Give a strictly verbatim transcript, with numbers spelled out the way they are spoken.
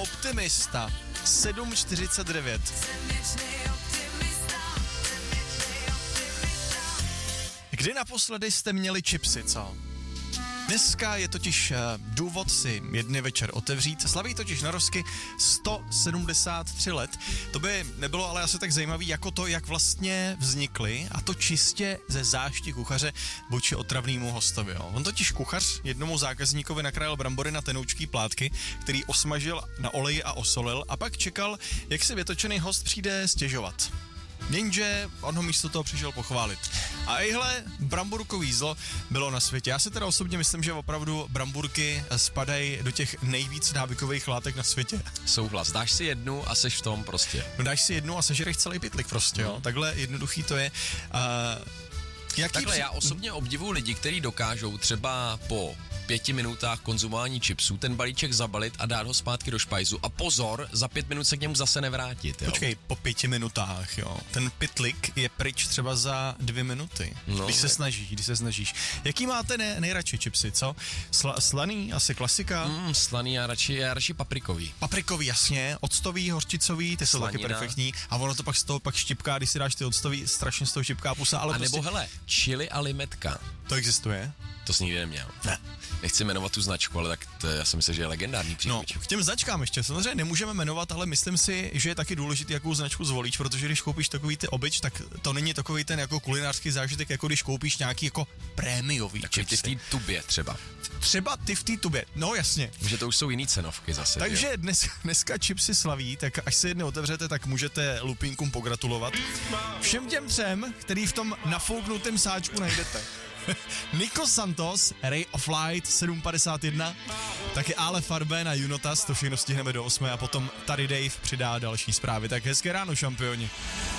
Optimista, sedm čtyřicet devět. Kdy naposledy jste měli chipsy, co? Dneska je totiž uh, důvod si jedny večer otevřít. Slaví totiž narozky sto sedmdesát tři let. To by nebylo ale asi tak zajímavý jako to, jak vlastně vznikly, a to čistě ze zášti kuchaře vůči otravnému hostovi. Jo. On totiž kuchař jednomu zákazníkovi nakrájel brambory na tenoučký plátky, který osmažil na oleji a osolil, a pak čekal, jak si vytočený host přijde stěžovat. Jenže on ho místo toho přišel pochválit. A ejhle, bramburkový zlo bylo na světě. Já si teda osobně myslím, že opravdu bramburky spadají do těch nejvíc návykových látek na světě. Souhlas, dáš si jednu a seš v tom prostě. No dáš si jednu a sežereš celý pytlik prostě, jo. Takhle jednoduchý to je. Uh, jaký Takhle při... já osobně obdivuju lidi, kteří dokážou třeba po pěti minutách konzumování chipsů ten balíček zabalit a dát ho zpátky do špajzu. A pozor, za pět minut se k němu zase nevrátit. Jo? Počkej, po pěti minutách, jo. Ten pytlik je pryč třeba za dvě minuty. No, když se snažíš, když se snažíš. Jaký máte ne, nejradši chipsy, co? Sla, slaný, asi klasika? Mm, slaný, já radši, já radši paprikový. Paprikový, jasně, octový, hořčicový, ty jsou taky perfektní. A ono to pak z toho pak štipká, když si dáš ty octový, strašně z toho štipká pusa, ale a prostě... nebo hele, chili a limetka. To existuje? To jsi nikdy neměl. Ne. Nechci jmenovat tu značku, ale tak to, já si myslím, že je legendární příruč. No, k těm značkám ještě samozřejmě nemůžeme jmenovat, ale myslím si, že je taky důležité, jakou značku zvolíš, protože když koupíš takový ty obyč, tak to není takový ten jako kulinářský zážitek, jako když koupíš nějaký jako prémiový takový ty v té tubě třeba. Třeba ty v té tubě, no jasně. Že to už jsou jiný cenovky zase. Takže dnes, dneska chipsy slaví, tak až se jedny otevřete, tak můžete Lupínkům pogratulovat. Všem těm třem, který v tom nafouknutém sáčku najdete. Nico Santos, Ray of Light sedm padesát jedna, taky Ale Farbe na Junotas, to všechno stihneme do osmé a potom tady Dave přidá další zprávy. Tak hezké ráno, šampioni.